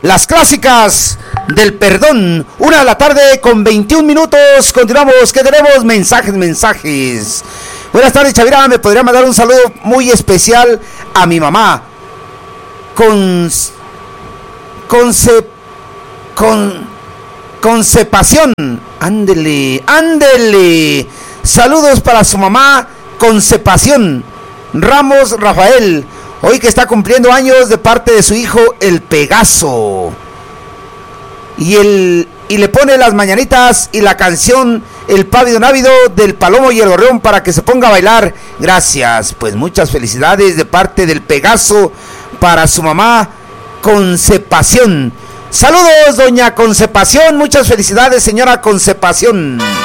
Las clásicas del perdón. 1:00 con 21 minutos. Continuamos, que tenemos mensajes. Buenas tardes, Chavira. Me podría mandar un saludo muy especial a mi mamá. Concepación. Ándele. Saludos para su mamá, Concepación Ramos Rafael, hoy que está cumpliendo años, de parte de su hijo el Pegaso. Y le pone las mañanitas y la canción El Pávido Návido del Palomo y el Gorrión para que se ponga a bailar. Gracias, pues muchas felicidades de parte del Pegaso para su mamá Concepación. Saludos, doña Concepación, muchas felicidades, señora Concepación.